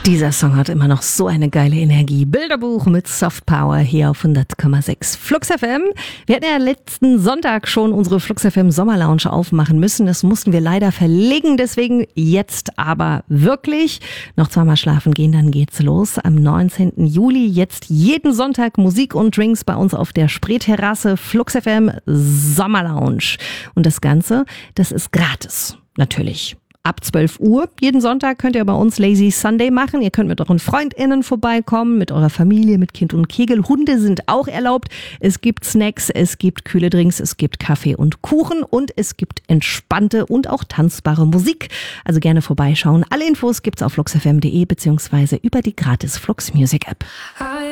Dieser Song hat immer noch so eine geile Energie. Bilderbuch mit Soft Power hier auf 100,6 Flux FM. Wir hatten ja letzten Sonntag schon unsere Flux FM Sommerlounge aufmachen müssen. Das mussten wir leider verlegen. Deswegen jetzt aber wirklich noch zweimal schlafen gehen, dann geht's los. Am 19. Juli jetzt jeden Sonntag Musik und Drinks bei uns auf der Spreeterrasse Flux FM Sommerlounge. Und das Ganze, das ist gratis. Natürlich. Ab 12 Uhr jeden Sonntag könnt ihr bei uns Lazy Sunday machen. Ihr könnt mit euren FreundInnen vorbeikommen, mit eurer Familie, mit Kind und Kegel. Hunde sind auch erlaubt. Es gibt Snacks, es gibt kühle Drinks, es gibt Kaffee und Kuchen und es gibt entspannte und auch tanzbare Musik. Also gerne vorbeischauen. Alle Infos gibt's auf fluxfm.de beziehungsweise über die gratis Flux Music App.